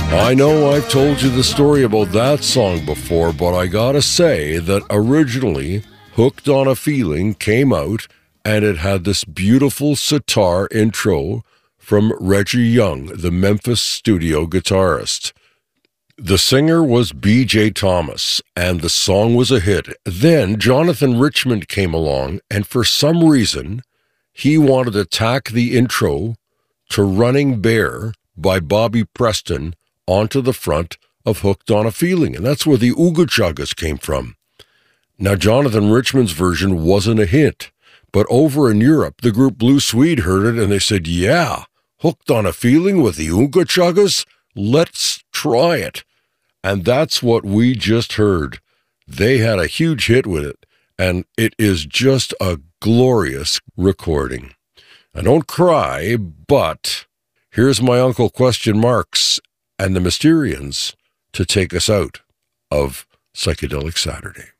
I know I've told you the story about that song before, but I gotta say that originally Hooked on a Feeling came out and it had this beautiful sitar intro from Reggie Young, the Memphis studio guitarist. The singer was B.J. Thomas, and the song was a hit. Then Jonathan Richman came along, and for some reason, he wanted to tack the intro to Running Bear by Bobby Preston onto the front of Hooked on a Feeling, and that's where the Ooga Chuggas came from. Now, Jonathan Richman's version wasn't a hit, but over in Europe, the group Blue Swede heard it, and they said, yeah, Hooked on a Feeling with the Ooga Chuggas? Let's try it. And that's what we just heard. They had a huge hit with it, and it is just a glorious recording. I don't cry, but here's my Uncle Question Marks and the Mysterians to take us out of Psychedelic Saturday.